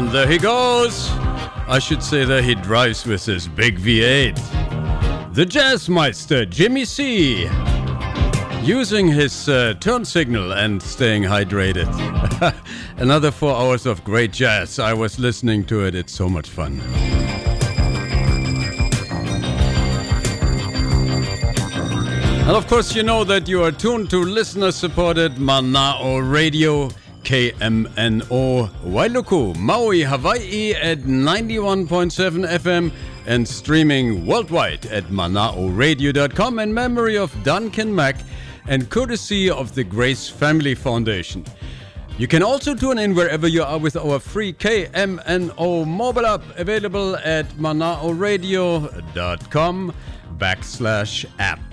And there he goes. I should say that he drives with his big V8. The Jazzmeister, Jimmy C. Using his turn signal and staying hydrated. Another 4 hours of great jazz. I was listening to it. It's so much fun. And of course, you know that you are tuned to listener-supported Mana'o Radio, KMNO, Wailuku, Maui, Hawaii at 91.7 FM and streaming worldwide at manaoradio.com in memory of Duncan Mack and courtesy of the Grace Family Foundation. You can also tune in wherever you are with our free KMNO mobile app available at manaoradio.com/app.